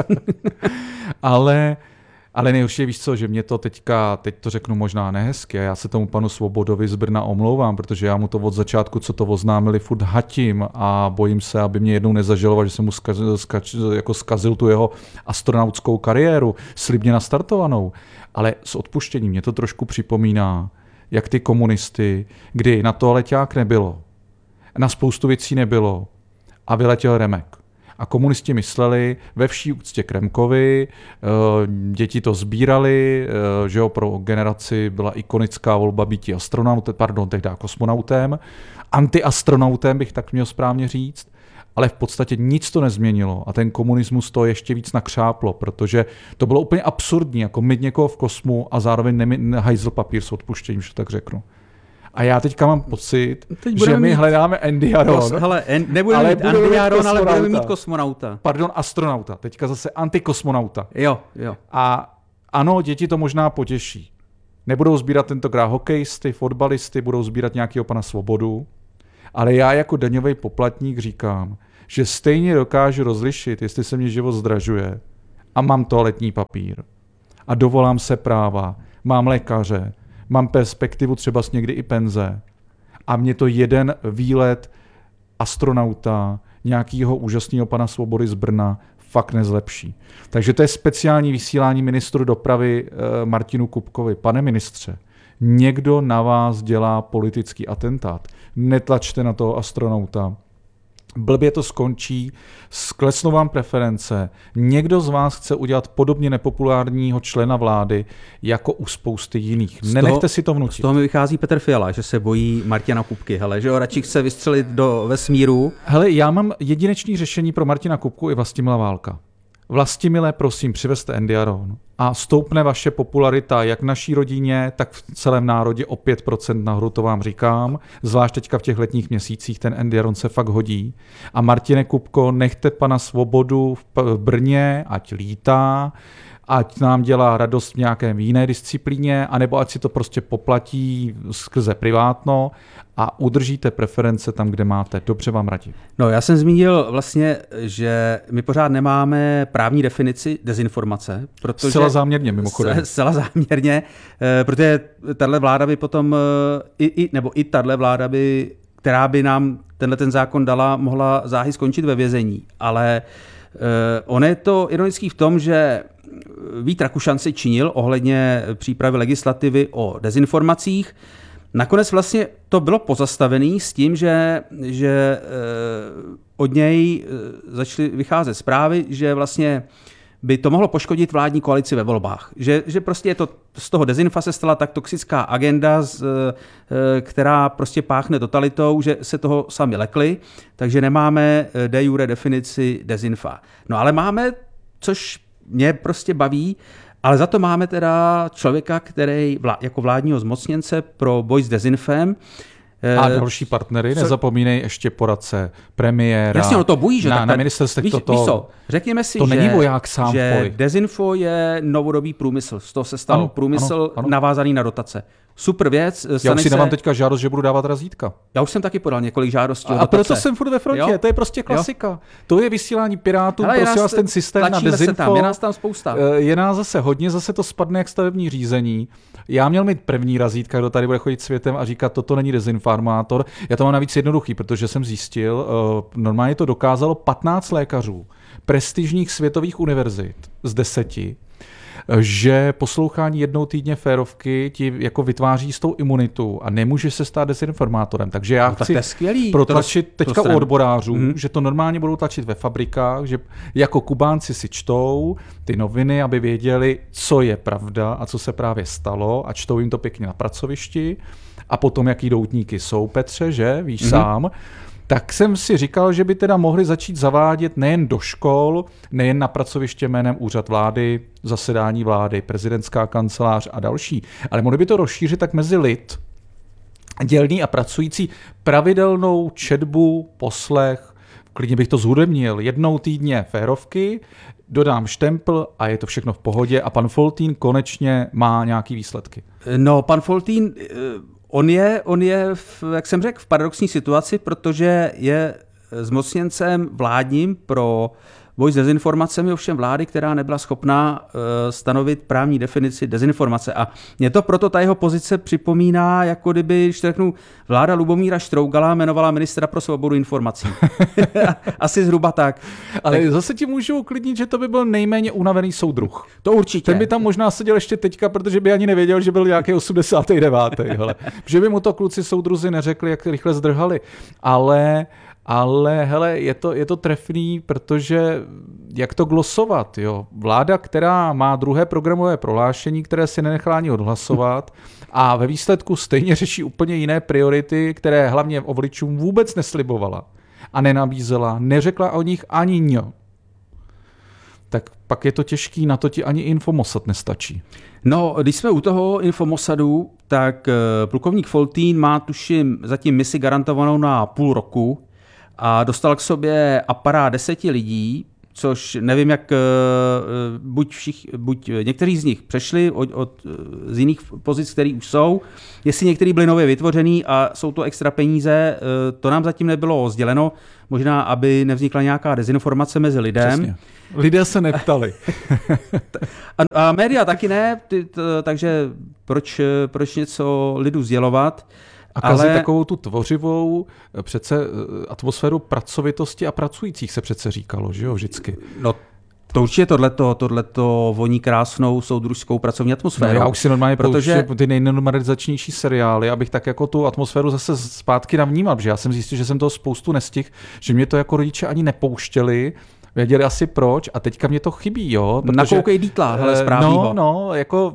ale Ale nejhorší, víš co, že mě to teďka, teď to řeknu možná nehezky a já se tomu panu Svobodovi z Brna omlouvám, protože já mu to od začátku, co to oznámili, furt hatím a bojím se, aby mě jednou nezažaloval, že jsem mu skazil, skazil, jako skazil tu jeho astronautskou kariéru, slibně nastartovanou. Ale s odpuštěním mě to trošku připomíná, jak ty komunisty, kdy na to leťák nebylo, na spoustu věcí nebylo a vyletěl Remek. A komunisti mysleli ve vší úctě k Remkovi, děti to sbírali, že jo, pro generaci byla ikonická volba býti astronautem, pardon, tehdy kosmonautem, antiastronautem bych tak měl správně říct, ale v podstatě nic to nezměnilo a ten komunismus to ještě víc nakřáplo, protože to bylo úplně absurdní, jako mít někoho v kosmu a zároveň hajzl papír s odpuštěním, že tak řeknu. A já teďka mám pocit, že my mít... hledáme Endiaron. Hele, en, nebudeme mít Endiaron, ale budeme mít kosmonauta. Pardon, astronauta. Teďka zase antikosmonauta. Jo, jo. A ano, děti to možná potěší. Nebudou sbírat tentokrát hokejisty, fotbalisty, budou sbírat nějakého pana Svobodu. Ale já jako daňový poplatník říkám, že stejně dokážu rozlišit, jestli se mě život zdražuje a mám toaletní papír. A dovolám se práva, mám lékaře, mám perspektivu třeba s někdy i penze a mě to jeden výlet astronauta, nějakého úžasného pana Svobody z Brna fakt nezlepší. Takže to je speciální vysílání ministru dopravy e, Martinu Kupkovi. Pane ministře, někdo na vás dělá politický atentát. Netlačte na toho astronauta. Blbě to skončí, sklesnou vám preference, někdo z vás chce udělat podobně nepopulárního člena vlády jako u spousty jiných. Z Nenechte toho, si to vnutit. Z toho mi vychází Petr Fiala, že se bojí Martina Kupky, hele, že ho radši chce vystřelit do vesmíru. Hele, já mám jedinečné řešení pro Martina Kupku i Vlastimila Válka. Vlastimile, prosím, přivezte Endiaron a stoupne vaše popularita jak v naší rodině, tak v celém národě o pět procent nahoru, to vám říkám. Zvlášť teďka v těch letních měsících ten Endiaron se fakt hodí. A Martine Kupko, nechte pana Svobodu v Brně, ať lítá, ať nám dělá radost v nějaké jiné disciplíně, anebo ať si to prostě poplatí skrze privátno a udržíte preference tam, kde máte. Dobře vám radím. No, já jsem zmínil vlastně, že my pořád nemáme právní definici dezinformace, protože... Zcela záměrně, mimochodem. Zcela záměrně, protože tahle vláda by potom, i, i, nebo i tahle vláda by, která by nám tenhle ten zákon dala, mohla záhy skončit ve vězení. Ale on je to ironický v tom, že Vít Rakušan si činil ohledně přípravy legislativy o dezinformacích. Nakonec vlastně to bylo pozastavené s tím, že, že od něj začaly vycházet zprávy, že vlastně by to mohlo poškodit vládní koalici ve volbách. Že, že prostě je to, z toho dezinfa se stala tak toxická agenda, která prostě páchne totalitou, že se toho sami lekli, takže nemáme de jure definici dezinfa. No ale máme, což mě prostě baví, ale za to máme teda člověka, který vlá, jako vládního zmocněnce pro boj s dezinfem. A další partnery, co? Nezapomínej ještě poradce premiéra. Jasně, no to bojí, že na, tak, na ministerstvech víš, toto. Víš co, řekněme si, to že, není voják sám že dezinfo je novodobý průmysl. Z toho se stal ano, průmysl ano, ano. navázaný na dotace. Super věc. Já už si nemám se... teďka žádost, že budu dávat razítka. Já už jsem taky podal několik žádostí. A proto jsem furt ve frontě, jo? To je prostě klasika. Jo? To je vysílání Pirátů, hele, prosím vás, ten systém na dezinfo. Tam, je nás tam spousta. Je nás zase hodně, zase to spadne jak stavební řízení. Já měl mít první razítka, kdo tady bude chodit světem a říkat, toto není dezinformátor. Já to mám navíc jednoduchý, protože jsem zjistil, normálně to dokázalo patnáct lékařů prestižních světových univerzit z deseti, že poslouchání jednou týdně férovky ti jako vytváří s tou imunitu a nemůže se stát dezinformátorem. Takže já no, chci protlačit to, teďka to u odborářů, mm. že to normálně budou tlačit ve fabrikách, že jako Kubánci si čtou ty noviny, aby věděli, co je pravda a co se právě stalo a čtou jim to pěkně na pracovišti a potom, jaký doutníky jsou, Petře, že? Víš mm. sám. Tak jsem si říkal, že by teda mohli začít zavádět nejen do škol, nejen na pracoviště jménem úřad vlády, zasedání vlády, prezidentská kancelář a další, ale mohli by to rozšířit tak mezi lid, dělný a pracující, pravidelnou četbu, poslech, klidně bych to zhudebnil, jednou týdně férovky, dodám štempl a je to všechno v pohodě a pan Foltín konečně má nějaký výsledky. No, pan Foltín... On je, on je v, jak jsem řekl, v paradoxní situaci, protože je zmocněncem vládním pro boj s dezinformacemi, ovšem vlády, která nebyla schopná uh, stanovit právní definici dezinformace. A mě to proto ta jeho pozice připomíná, jako kdyby, když řeknu, vláda Lubomíra Štrougala jmenovala ministra pro svobodu informací. Asi zhruba tak. Ale tak... zase ti můžu uklidnit, že to by byl nejméně unavený soudruh. To určitě. Ten by tam možná seděl ještě teďka, protože by ani nevěděl, že byl nějaký osmdesátý devátý Hele. Že by mu to kluci soudruzi neřekli, jak rychle zdrhali. Ale... Ale hele, je to, je to trefný, protože jak to glosovat, jo? Vláda, která má druhé programové prohlášení, které si nenechala ani odhlasovat a ve výsledku stejně řeší úplně jiné priority, které hlavně voličům vůbec neslibovala a nenabízela, neřekla o nich ani ňo. Tak pak je to těžký, na to ti ani Infomosad nestačí. No, když jsme u toho Infomosadu, tak plukovník Foltín má tuším zatím misi garantovanou na půl roku, a dostal k sobě aparát deseti lidí, což nevím, jak buď, všich, buď někteří z nich přešli od, od, z jiných pozic, který už jsou, jestli některý byli nově vytvořený a jsou to extra peníze, to nám zatím nebylo sděleno, možná, aby nevznikla nějaká dezinformace mezi lidem. Přesně. Lidé se neptali. a, a média taky ne, ty, t, takže proč, proč něco lidu sdělovat? A kazí ale... takovou tu tvořivou přece atmosféru pracovitosti a pracujících se přece říkalo, že jo, vždycky. No To určitě tohleto, tohleto voní krásnou soudružskou pracovní atmosféru. No, já už si normálně protože ty nejnormalizačnější seriály, abych tak jako tu atmosféru zase zpátky navnímal, protože já jsem zjistil, že jsem toho spoustu nestihl, že mě to jako rodiče ani nepouštěli, věděli asi proč a teďka mě to chybí, jo. Protože, nakoukej dítla, hele, správnýho. No, no, jako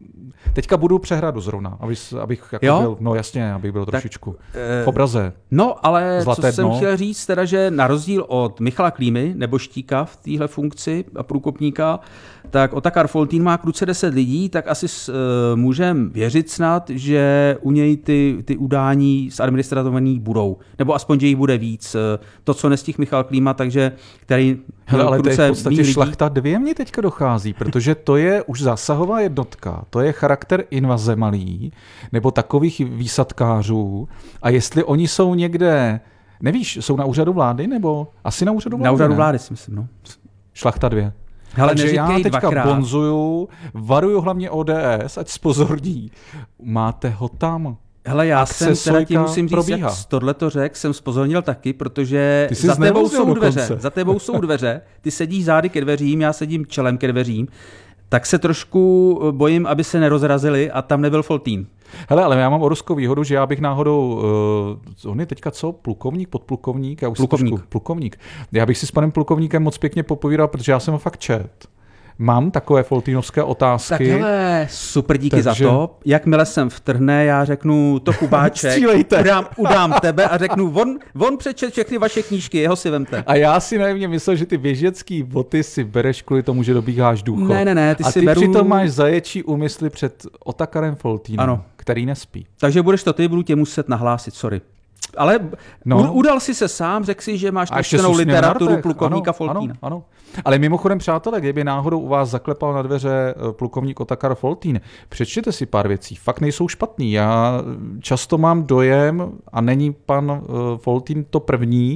teďka budu Přehradu zrovna, abych, abych jako byl, no jasně, abych byl tak, trošičku v obraze. No, ale Zlaté co dno. jsem chtěl říct, teda, že na rozdíl od Michala Klímy, nebo Štíka v téhle funkci a průkopníka, tak Otakar Foltín má kruce deset lidí, tak asi uh, můžeme věřit snad, že u něj ty, ty udání zadministrovaný budou. Nebo aspoň, že jich bude víc. To, co nestihl Michal Klíma, takže který Hele, ale to je v podstatě lidí. šlachta dvě mě teďka dochází, protože to je už zásahová jednotka, to je charakter invaze malý, nebo takových výsadkářů. A jestli oni jsou někde, nevíš, jsou na úřadu vlády, nebo asi na úřadu vlády? Na úřadu ne? vlády si myslím, no. Šlachta dvě. Hele, takže já teďka dvakrát. bonzuju, varuju hlavně O D S, ať spozorní. Máte ho tam. Hele, já jsem teda ti musím říct, probíhá. jak tohle to řekl, jsem spozornil taky, protože Ty jsi za tebou jsou dveře, dokonce. za tebou jsou dveře, ty sedíš zády ke dveřím, já sedím čelem ke dveřím, tak se trošku bojím, aby se nerozrazili a tam nebyl Foltín. Hele, ale já mám obrovskou výhodu, že já bych náhodou, uh, on je teďka co, plukovník, podplukovník? Já už plukovník. Trošku, plukovník. Já bych si s panem plukovníkem moc pěkně popovídal, protože já jsem ho fakt čet. Mám takové foltínovské otázky. Tak hele, super, díky Takže... za to. Jakmile jsem vtrhne, já řeknu to Kubáček, udám, udám tebe a řeknu, on, on přečet všechny vaše knížky, jeho si vemte. A já si naivně myslel, že ty běžecký boty si bereš kvůli tomu, že dobíháš důchod. Ne, ne, ne, ty a si ty beru... přitom máš zaječí úmysly před Otakarem Foltínem, ano. který nespí. Takže budeš to ty, budu tě muset nahlásit, sorry. Ale no. udal si se sám, řekl si, že máš načtenou literaturu plukovníka Foltína. Ano, ano. Ale mimochodem, přátelé, kdyby náhodou u vás zaklepal na dveře plukovník Otakar Foltín, přečtěte si pár věcí, fakt nejsou špatný. Já často mám dojem, a není pan Foltín to první,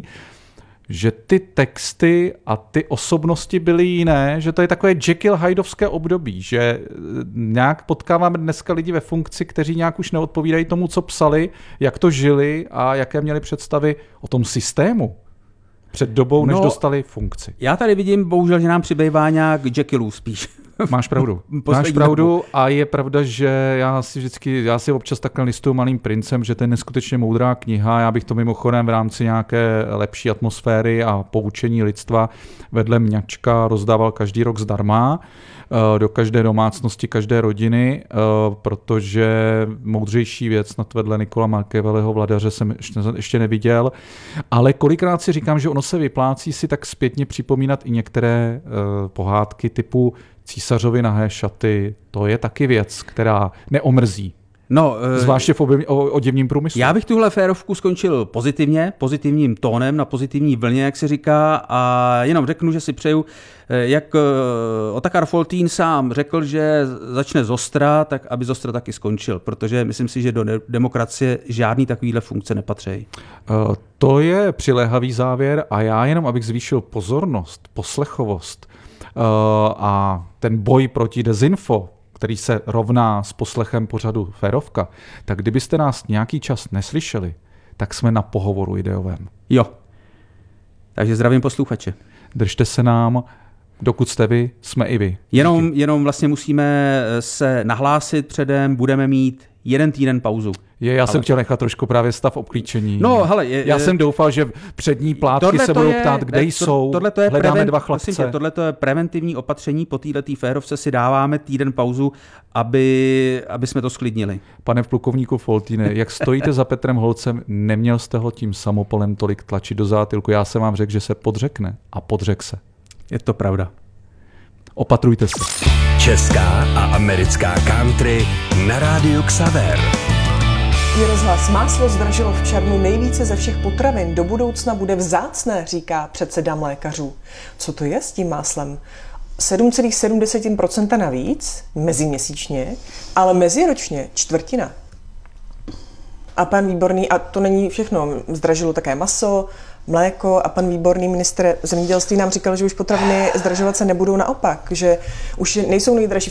že ty texty a ty osobnosti byly jiné, že to je takové Jekyll Hydeovské období, že nějak potkáváme dneska lidi ve funkci, kteří nějak už neodpovídají tomu, co psali, jak to žili a jaké měli představy o tom systému před dobou, než no, dostali funkci. Já tady vidím, bohužel, že nám přibývá nějak Jekyllů spíš. Máš pravdu. Máš pravdu a je pravda, že já si vždycky, já si občas takhle listuju Malým princem, že to je neskutečně moudrá kniha. Já bych to mimochodem v rámci nějaké lepší atmosféry a poučení lidstva vedle Mňačka rozdával každý rok zdarma do každé domácnosti, každé rodiny, protože moudřejší věc snad vedle Nikola Machiavelliho Vladaře jsem ještě neviděl. Ale kolikrát si říkám, že ono se vyplácí si tak zpětně připomínat i některé pohádky typu Císařovi nahé šaty, to je taky věc, která neomrzí. No, zvláště v objev, o, oděvním průmyslu. Já bych tuhle férovku skončil pozitivně, pozitivním tónem, na pozitivní vlně, jak se říká, a jenom řeknu, že si přeju, jak Otakar Foltín sám řekl, že začne zostra, tak aby zostra taky skončil, protože myslím si, že do demokracie žádný takovýhle funkce nepatří. Uh, to je přiléhavý závěr a já jenom, abych zvýšil pozornost, poslechovost uh, a ten boj proti dezinfo, který se rovná s poslechem pořadu Férovka, tak kdybyste nás nějaký čas neslyšeli, tak jsme na pohovoru ideovém. Jo. Takže zdravím posluchače. Držte se nám, dokud jste vy, jsme i vy. Jenom, jenom vlastně musíme se nahlásit předem, budeme mít jeden týden pauzu. Je, já ale... jsem chtěl nechat trošku právě stav obklíčení. No, hele, je, já jsem doufal, že přední plátky se budou je, ptát, kde to, jsou, tohle to je hledáme preven, dva chlapce. Tohle to je preventivní opatření, po této férovce si dáváme týden pauzu, aby, aby jsme to sklidnili. Pane plukovníku Foltíne, jak stojíte za Petrem Holcem, neměl jste ho tím samopolem tolik tlačit do zátilku. Já jsem vám řekl, že se podřekne a podřek se. Je to pravda. Opatrujte se. Česká a americká country na rádiu Xaver. Je rozhlas. Máslo zdražilo v červnu nejvíce ze všech potravin. Do budoucna bude vzácné, říká předseda mlékařů. Co to je s tím máslem? sedm celá sedm procenta navíc, meziměsíčně, ale meziročně čtvrtina. A pan Výborný, a to není všechno, zdražilo také maso, mléko a pan Výborný ministr zemědělství nám říkal, že už potraviny zdražovat se nebudou, naopak, že už nejsou nejdražší.